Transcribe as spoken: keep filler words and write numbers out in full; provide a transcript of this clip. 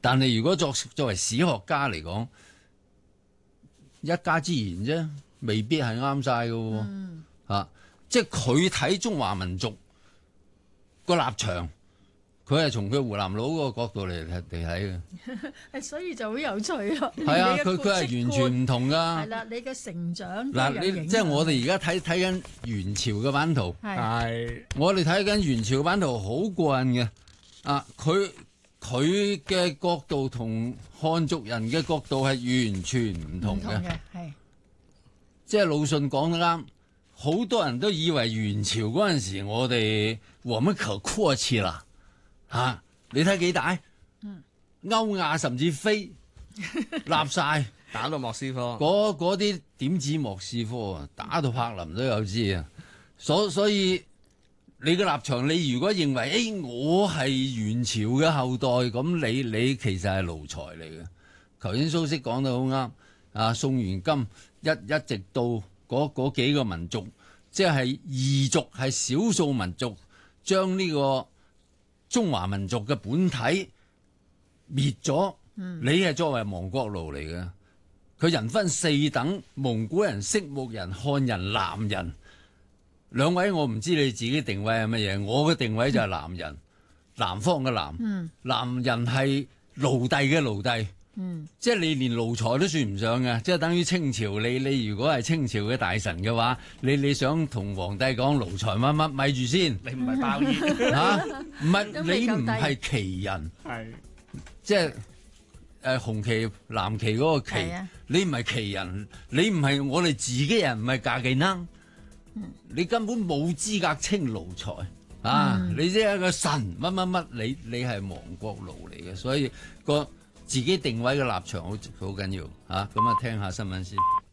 但係如果作作為史學家嚟講，一家之言啫，未必係啱晒㗎喎。 嗯啊，即係佢睇中華民族個立場，佢係從佢湖南佬個角度嚟嚟睇嘅。 所以就好有趣咯。 係啊， 你嘅佢佢係完全唔同㗎。 係啦，你嘅成長嗱，你即係我哋而家睇睇緊元朝嘅版圖， 係我哋睇緊元朝嘅版圖好過癮嘅。啊，佢佢嘅角度同漢族人嘅角度係完全唔同嘅。 係即係魯迅講得啱。好多人都以為元朝嗰陣時，我哋我們可闊氣啦嚇！你睇幾大？嗯，歐亞甚至飛立晒， 打到莫斯科。 嗰嗰啲點止莫斯科啊？打到柏林都有知啊！所所以你嘅立場，你如果認為誒、欸、我係元朝嘅後代，咁你你其實係奴才嚟嘅。頭先蘇軾講得好啱啊！宋元金一一直到。嗰嗰幾個民族，即係異族，係少數民族，將呢個中華民族嘅本體滅咗。嗯、你係作為亡國奴嚟嘅。佢人分四等：蒙古人、色目人、漢人、南人。兩位我唔知你自己定位係乜嘢，我嘅定位就係南人，嗯、南方嘅南。嗯、南人係奴隸嘅奴隸。嗯，即係你連奴才都算唔上嘅，即係等於清朝。你你如果係清朝嘅大臣嘅話，你你想同皇帝講奴才乜乜，咪住先， 你唔係包衣嚇，唔係你唔係旗人， 係即係誒紅旗藍旗嗰個旗，啊、你唔係旗人，你唔係我哋自己人，唔係架技能，嗯、你根本冇資格稱奴才啊！嗯、你即係一個神乜乜乜，你你係亡國奴嚟嘅，所以個。自己定位嘅立場好好緊要嚇，咁啊聽下新聞先。